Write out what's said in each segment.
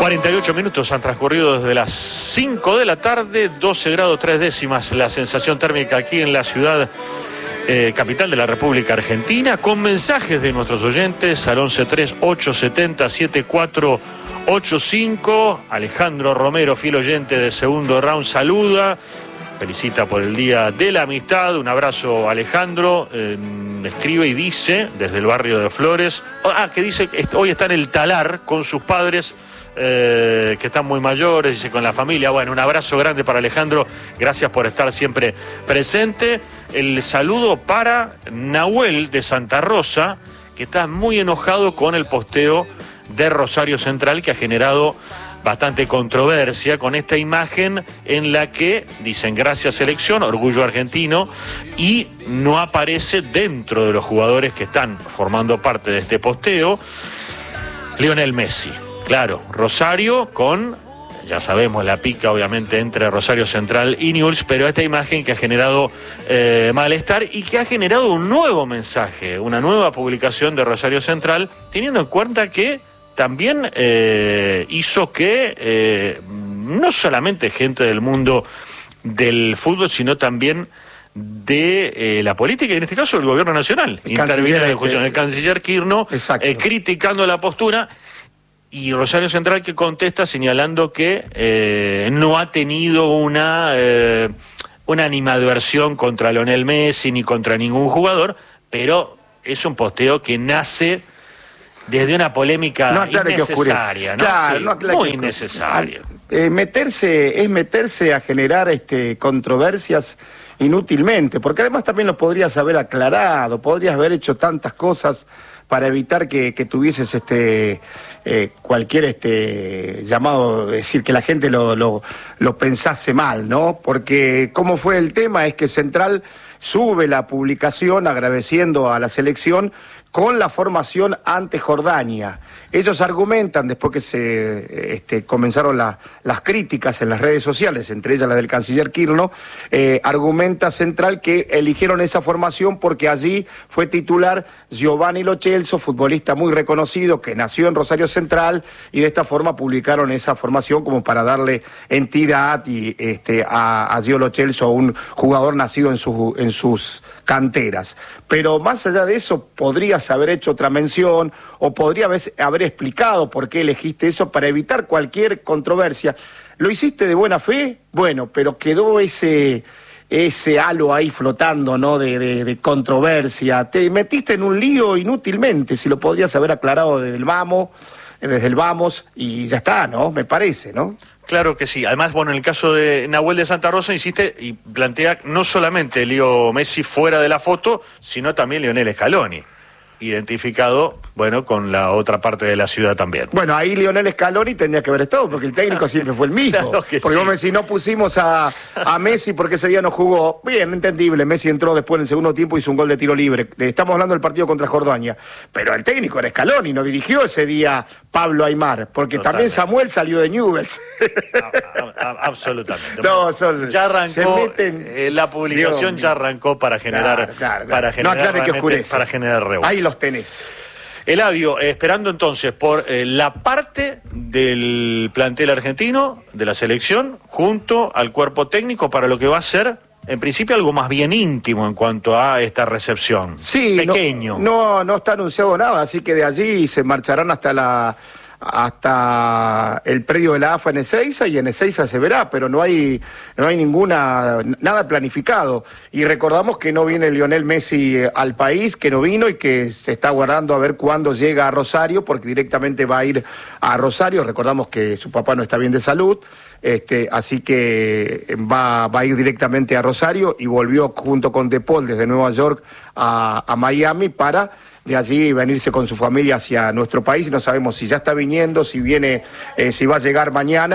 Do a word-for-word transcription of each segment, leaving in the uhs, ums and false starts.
cuarenta y ocho minutos han transcurrido desde las cinco de la tarde, doce grados tres décimas la sensación térmica aquí en la ciudad eh, capital de la República Argentina, con mensajes de nuestros oyentes al once tres ocho setenta siete cuatro ocho cinco. Alejandro Romero, fiel oyente de Segundo Round, saluda, felicita por el Día de la Amistad. Un abrazo, Alejandro. Eh, escribe y dice, desde el barrio de Flores, ah, que dice que hoy está en el Talar con sus padres, eh, que están muy mayores, dice, con la familia. Bueno, un abrazo grande para Alejandro, gracias por estar siempre presente. El saludo para Nahuel de Santa Rosa, que está muy enojado con el posteo de Rosario Central, que ha generado bastante controversia con esta imagen en la que dicen gracias selección, orgullo argentino, y no aparece dentro de los jugadores que están formando parte de este posteo Lionel Messi. Claro, Rosario con, ya sabemos, la pica obviamente entre Rosario Central y Newell's, pero esta imagen que ha generado eh, malestar y que ha generado un nuevo mensaje, una nueva publicación de Rosario Central, teniendo en cuenta que también eh, hizo que eh, no solamente gente del mundo del fútbol, sino también de eh, la política, y en este caso el gobierno nacional, interviene en la discusión. El canciller Kirchner eh, criticando la postura, y Rosario Central que contesta señalando que eh, no ha tenido una, eh, una animadversión contra Lionel Messi ni contra ningún jugador, pero es un posteo que nace desde una polémica no innecesaria, ¿no? Claro, Sí, no aclare muy que, innecesaria. Eh, meterse, es meterse a generar este, controversias inútilmente, porque además también lo podrías haber aclarado, podrías haber hecho tantas cosas para evitar que, que tuvieses este eh, cualquier este llamado, decir que la gente lo, lo, lo pensase mal, ¿no? Porque cómo fue el tema es que Central sube la publicación agradeciendo a la selección con la formación ante Jordania. Ellos argumentan, después que se este, comenzaron la, las críticas en las redes sociales, entre ellas la del canciller Kirchner, eh, argumenta Central que eligieron esa formación porque allí fue titular Giovanni Lo Celso, futbolista muy reconocido que nació en Rosario Central, y de esta forma publicaron esa formación como para darle entidad y este, a, a Gio Lo Celso, un jugador nacido en, su, en sus canteras. Pero más allá de eso, podrías haber hecho otra mención o podría haber, haber explicado por qué elegiste eso para evitar cualquier controversia. ¿Lo hiciste de buena fe? Bueno, pero quedó ese, ese halo ahí flotando, ¿no? De, de, de controversia. Te metiste en un lío inútilmente, si lo podrías haber aclarado desde el vamos, desde el vamos y ya está, ¿no? Me parece, ¿no? Claro que sí. Además, bueno, en el caso de Nahuel de Santa Rosa, insiste y plantea no solamente Leo Messi fuera de la foto, sino también Lionel Scaloni, identificado, bueno, con la otra parte de la ciudad también. Bueno, ahí Lionel Scaloni tendría que haber estado, porque el técnico siempre fue el mismo. Claro que porque sí. vos me decís, no pusimos a, a Messi porque ese día no jugó. Bien, entendible, Messi entró después en el segundo tiempo y hizo un gol de tiro libre. Estamos hablando del partido contra Jordania. Pero el técnico era Scaloni, no dirigió ese día Pablo Aimar, porque Totalmente. también Samuel salió de Newell's. A, a, a, absolutamente. No, son, ya arrancó, meten, eh, la publicación Dios, ya arrancó para generar, claro, claro, claro. para generar, no aclare que oscurece. para generar revuelo. Ahí los tenés. Eladio, eh, esperando entonces por eh, la parte del plantel argentino, de la selección, junto al cuerpo técnico para lo que va a ser, en principio, algo más bien íntimo en cuanto a esta recepción. Sí, pequeño. No, no, no está anunciado nada, así que de allí se marcharán hasta la hasta el predio de la A F A en Ezeiza, y en Ezeiza se verá, pero no hay no hay ninguna nada planificado. Y recordamos que no viene Lionel Messi al país, que no vino y que se está aguardando a ver cuándo llega a Rosario, porque directamente va a ir a Rosario. Recordamos que su papá no está bien de salud, este, así que va, va a ir directamente a Rosario, y volvió junto con De Paul desde Nueva York a, a Miami para de allí venirse con su familia hacia nuestro país. No sabemos si ya está viniendo, si viene, eh, si va a llegar mañana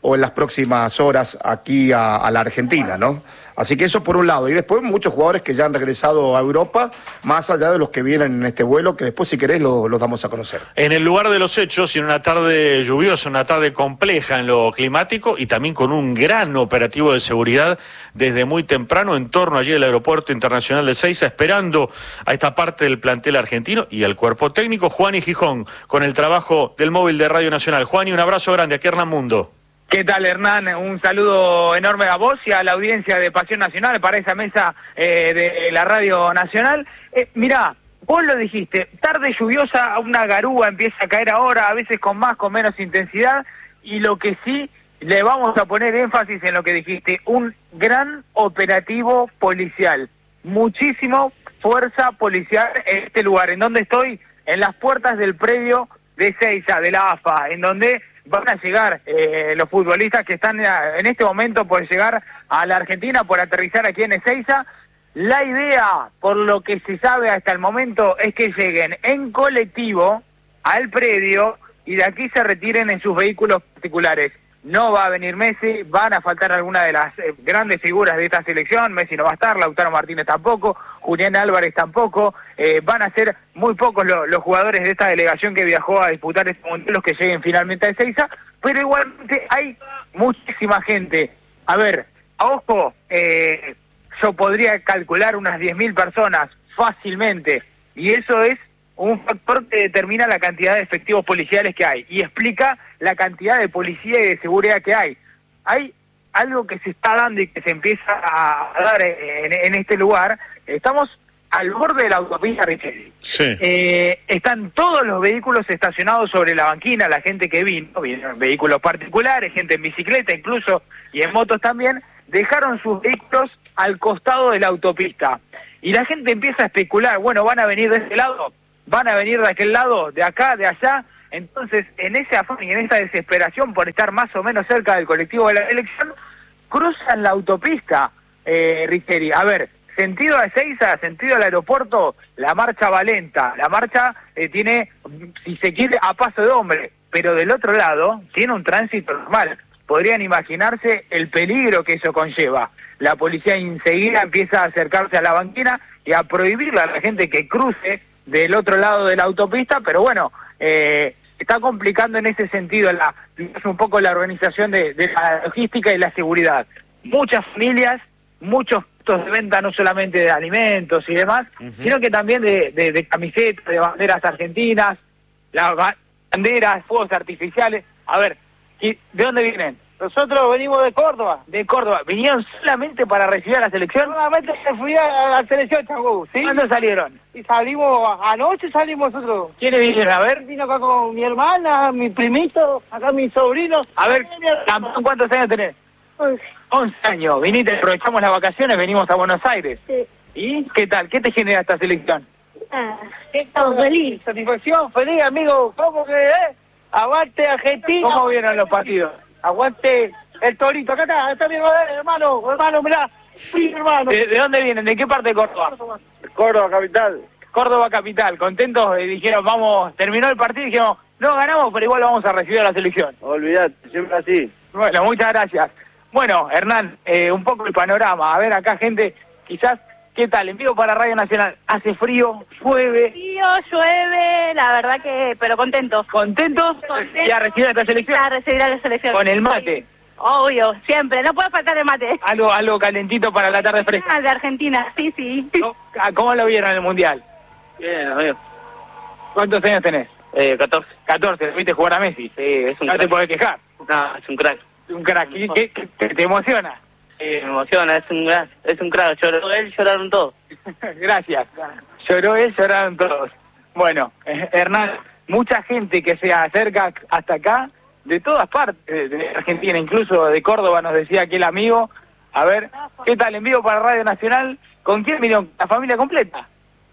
o en las próximas horas aquí a, a la Argentina, ¿no? Así que eso por un lado. Y después muchos jugadores que ya han regresado a Europa, más allá de los que vienen en este vuelo, que después si querés los lo damos a conocer. En el lugar de los hechos, y en una tarde lluviosa, una tarde compleja en lo climático, y también con un gran operativo de seguridad desde muy temprano en torno allí al Aeropuerto Internacional de Ezeiza, esperando a esta parte del plantel argentino y al cuerpo técnico, Juan y Gijón, con el trabajo del móvil de Radio Nacional. Juan, y un abrazo grande, aquí Hernán Mundo. ¿Qué tal, Hernán? Un saludo enorme a vos y a la audiencia de Pasión Nacional para esa mesa eh, de la Radio Nacional. Eh, mirá, vos lo dijiste, tarde lluviosa, una garúa empieza a caer ahora, a veces con más, con menos intensidad, y lo que sí le vamos a poner énfasis en lo que dijiste, un gran operativo policial, muchísimo fuerza policial en este lugar, en donde estoy, en las puertas del predio de Ezeiza, de la A F A, en donde van a llegar eh, los futbolistas que están en este momento por llegar a la Argentina, por aterrizar aquí en Ezeiza. La idea, por lo que se sabe hasta el momento, es que lleguen en colectivo al predio y de aquí se retiren en sus vehículos particulares. No va a venir Messi, van a faltar algunas de las eh, grandes figuras de esta selección. Messi no va a estar, Lautaro Martínez tampoco, Julián Álvarez tampoco. Eh, van a ser muy pocos lo, los jugadores de esta delegación que viajó a disputar este mundial, los que lleguen finalmente a Ezeiza, pero igualmente hay muchísima gente. A ver, a ojo, eh, yo podría calcular unas diez mil personas fácilmente, y eso es un factor que determina la cantidad de efectivos policiales que hay y explica la cantidad de policía y de seguridad que hay. Hay algo que se está dando y que se empieza a dar en, en este lugar. Estamos al borde de la autopista Richelli. Sí. Eh, están todos los vehículos estacionados sobre la banquina, la gente que vino, vinieron vehículos particulares, gente en bicicleta incluso, y en motos también, dejaron sus vehículos al costado de la autopista. Y la gente empieza a especular, bueno, van a venir de este lado, van a venir de aquel lado, de acá, de allá. Entonces, en ese afán y en esa desesperación por estar más o menos cerca del colectivo de la elección, cruzan la autopista, eh, Richeri. A ver, sentido a Ezeiza, sentido al aeropuerto, la marcha va lenta. La marcha eh, tiene, si se quiere, a paso de hombre, pero del otro lado tiene un tránsito normal. Podrían imaginarse el peligro que eso conlleva. La policía enseguida empieza a acercarse a la banquina y a prohibirle a la gente que cruce del otro lado de la autopista, pero bueno, eh, está complicando en ese sentido la, un poco la organización de, de la logística y la seguridad. Muchas familias, muchos puntos de venta, no solamente de alimentos y demás, uh-huh. sino que también de, de, de camisetas, de banderas argentinas, las banderas, fuegos artificiales. A ver, ¿de dónde vienen? Nosotros venimos de Córdoba. De Córdoba. ¿Vinieron solamente para recibir a la selección? Solamente se fui a la selección, Changu, ¿sí? ¿Cuándo salieron? Y salimos, anoche salimos nosotros. ¿Quiénes vinieron? A ver. Vino acá con mi hermana, mi primito, acá mi sobrino. A ver, campeón, ¿cuántos años tenés? Pues, once años. Viniste, aprovechamos las vacaciones, venimos a Buenos Aires. Sí. ¿Y qué tal? ¿Qué te genera esta selección? Ah, estamos feliz. Satisfacción, feliz, amigo. ¿Cómo que, eh? Aguante Argentina. ¿Cómo vieron los partidos? Aguante el Torito. Acá está, está mi hermano, hermano, mirá. Sí, hermano. ¿De, ¿De dónde vienen? ¿De qué parte de Córdoba? Córdoba, capital. Córdoba, capital. Contentos, eh, dijeron, vamos, terminó el partido y dijimos, no ganamos, pero igual vamos a recibir a la selección. Olvidate, siempre así. Bueno, muchas gracias. Bueno, Hernán, eh, un poco el panorama. A ver, acá gente, quizás, ¿qué tal? Envío para Radio Nacional. ¿Hace frío? ¿Llueve? Frío, llueve, la verdad que, pero contentos. ¿Contentos? Contentos. ¿Y a recibir a esta selección? A recibir a la selección. Con el mate. Obvio, siempre, no puede faltar el mate. Algo, algo calentito para la tarde fresca. Ah, de Argentina, sí, sí. ¿Cómo lo vieron en el Mundial? Bien, amigo. ¿Cuántos años tenés? Eh, catorce. catorce, ¿viste jugar a Messi? Sí, es un No crack. te podés quejar. No, es un crack. Un crack. ¿Qué, qué, qué te emociona? Sí, me emociona, es un crack. Es un crack. Lloró él, lloraron todos. Gracias. Lloró él, lloraron todos. Bueno, eh, Hernán, mucha gente que se acerca hasta acá, de todas partes de Argentina, incluso de Córdoba, nos decía aquel amigo. A ver, ¿qué tal? En vivo para Radio Nacional. ¿Con quién vinieron? ¿La familia completa?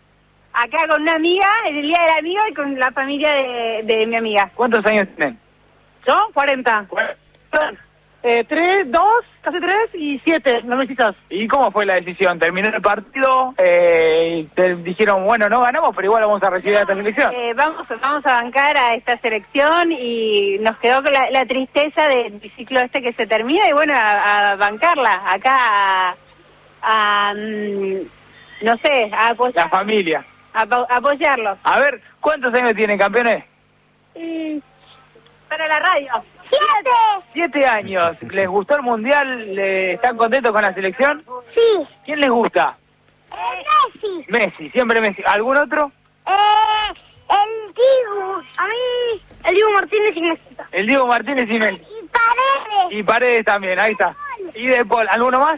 Acá con una amiga, en el día del amigo y con la familia de, de mi amiga. ¿Cuántos años tienen? ¿Yo? cuarenta. Eh, tres, dos, casi tres y siete, no necesitas. ¿Y cómo fue la decisión? ¿Terminó el partido? Eh, y te dijeron, bueno, no ganamos, pero igual vamos a recibir a esta selección. Eh, vamos, vamos a bancar a esta selección y nos quedó con la, la tristeza del ciclo este que se termina y bueno, a, a bancarla acá, a, a mm, no sé, a apoyar. La familia. A, a apoyarlos. A ver, ¿cuántos años tienen, campeones? Mm, para la radio. ¡Siete! Siete años. ¿Les gustó el Mundial? ¿Le- ¿Están contentos con la selección? Sí. ¿Quién les gusta? Eh, Messi. Messi, siempre Messi. ¿Algún otro? Eh, el Diego. A mí, el Diego Martínez y Messi. El Diego Martínez y Messi. Y Paredes. Y Paredes también, ahí está. ¿Y De Paul? ¿Alguno más?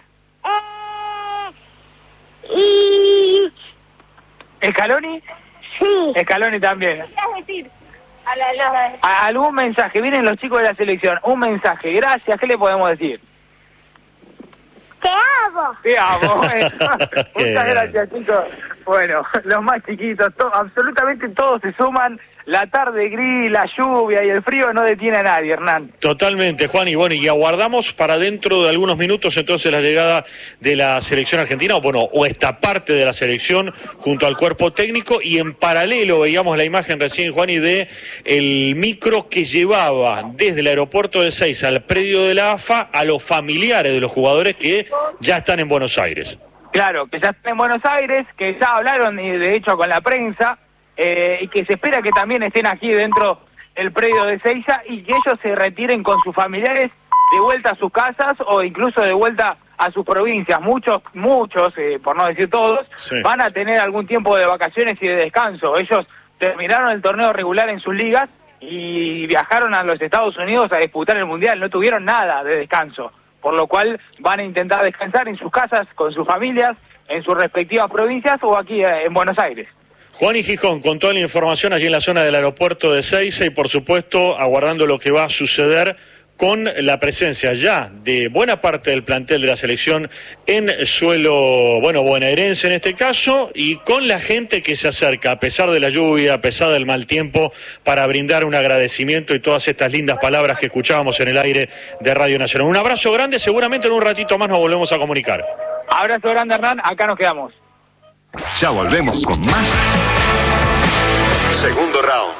Eh, y... ¿Scaloni? Sí. Scaloni también. ¿Qué vas a decir? A la, la- ¿A- ¿Algún mensaje? Vienen los chicos de la selección. Un mensaje. Gracias. ¿Qué le podemos decir? Te amo. Te amo. Qué Muchas gracias, chicos. Bueno, los más chiquitos, to- absolutamente todos se suman. La tarde gris, la lluvia y el frío no detiene a nadie, Hernán. Totalmente, Juan, y bueno, y aguardamos para dentro de algunos minutos entonces la llegada de la selección argentina, o bueno, o esta parte de la selección junto al cuerpo técnico, y en paralelo veíamos la imagen recién, Juan, y de el micro que llevaba desde el aeropuerto de Ezeiza al predio de la A F A a los familiares de los jugadores que ya están en Buenos Aires. Claro, que ya están en Buenos Aires, que ya hablaron y de hecho con la prensa, eh, y que se espera que también estén aquí dentro del predio de Ezeiza y que ellos se retiren con sus familiares de vuelta a sus casas o incluso de vuelta a sus provincias. Muchos, muchos, eh, por no decir todos, Sí. van a tener algún tiempo de vacaciones y de descanso. Ellos terminaron el torneo regular en sus ligas y viajaron a los Estados Unidos a disputar el Mundial, no tuvieron nada de descanso, por lo cual van a intentar descansar en sus casas, con sus familias, en sus respectivas provincias o aquí eh, en Buenos Aires. Juan y Gijón, con toda la información allí en la zona del aeropuerto de Ezeiza y por supuesto aguardando lo que va a suceder con la presencia ya de buena parte del plantel de la selección en suelo, bueno, bonaerense en este caso, y con la gente que se acerca a pesar de la lluvia, a pesar del mal tiempo, para brindar un agradecimiento y todas estas lindas palabras que escuchábamos en el aire de Radio Nacional. Un abrazo grande, seguramente en un ratito más nos volvemos a comunicar. Abrazo grande, Hernán, acá nos quedamos. Ya volvemos con más. Segundo round.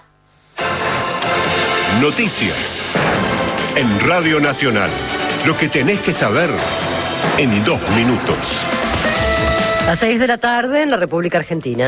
Noticias. En Radio Nacional. Lo que tenés que saber en dos minutos. Las seis de la tarde en la República Argentina.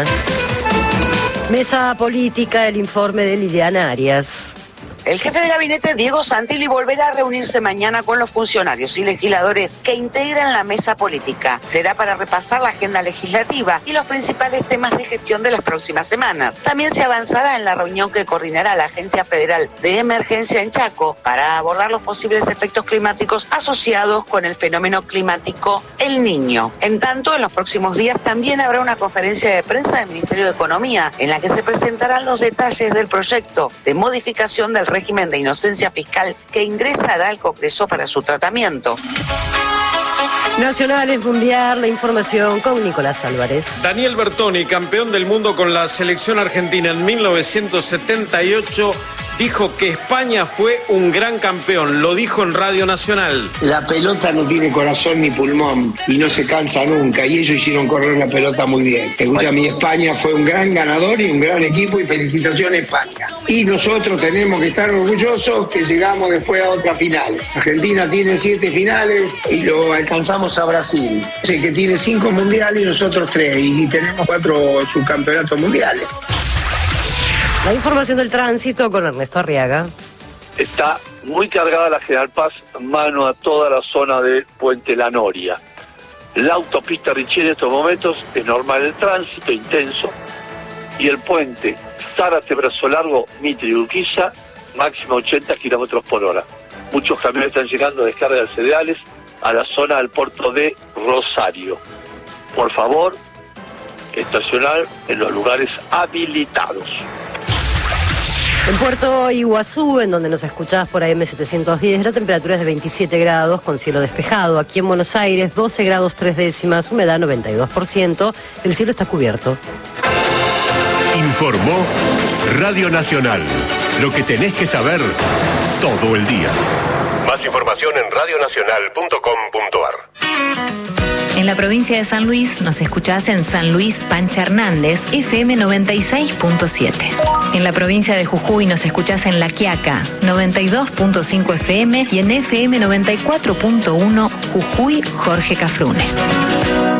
Mesa política, el informe de Liliana Arias. El jefe de gabinete, Diego Santilli, volverá a reunirse mañana con los funcionarios y legisladores que integran la mesa política. Será para repasar la agenda legislativa y los principales temas de gestión de las próximas semanas. También se avanzará en la reunión que coordinará la Agencia Federal de Emergencia en Chaco para abordar los posibles efectos climáticos asociados con el fenómeno climático El Niño. En tanto, en los próximos días también habrá una conferencia de prensa del Ministerio de Economía en la que se presentarán los detalles del proyecto de modificación del régimen de inocencia fiscal que ingresará al Congreso para su tratamiento. Nacionales Mundial, la información con Nicolás Álvarez. Daniel Bertoni, campeón del mundo con la selección argentina en mil novecientos setenta y ocho, dijo que España fue un gran campeón. Lo dijo en Radio Nacional. La pelota no tiene corazón ni pulmón y no se cansa nunca, y ellos hicieron correr la pelota muy bien. Escucha, mi España fue un gran ganador y un gran equipo, y felicitaciones España. Y nosotros tenemos que estar orgullosos que llegamos después a otra final. Argentina tiene siete finales y lo alcanzamos a Brasil. Sé que tiene cinco mundiales y nosotros tres, y tenemos cuatro subcampeonatos mundiales. La información del tránsito con Ernesto Arriaga. Está muy cargada la General Paz, mano a toda la zona de Puente La Noria. La autopista Richie en estos momentos es normal el tránsito, intenso, y el puente Zárate, Brazo Largo, Mitre y Urquiza, máximo ochenta kilómetros por hora. Muchos camiones están llegando a descarga de cereales a la zona del puerto de Rosario. Por favor, estacionar en los lugares habilitados. En Puerto Iguazú, en donde nos escuchás por A M setecientos diez, la temperatura es de veintisiete grados con cielo despejado. Aquí en Buenos Aires, doce grados tres décimas, humedad noventa y dos por ciento. El cielo está cubierto. Informó Radio Nacional. Lo que tenés que saber todo el día. Más información en radio nacional punto com punto a r. En la provincia de San Luis nos escuchás en San Luis Pancha Hernández, F M noventa y seis punto siete. En la provincia de Jujuy nos escuchás en La Quiaca, noventa y dos punto cinco F M y en F M noventa y cuatro punto uno Jujuy Jorge Cafrune.